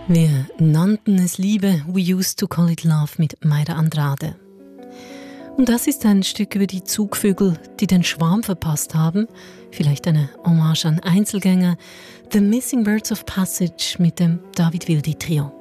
Wir nannten es Liebe, we used to call it love mit Mayra Andrade. Und das ist ein Stück über die Zugvögel, die den Schwarm verpasst haben. Vielleicht eine Hommage an Einzelgänger. The Missing Birds of Passage mit dem David Wildy Trio.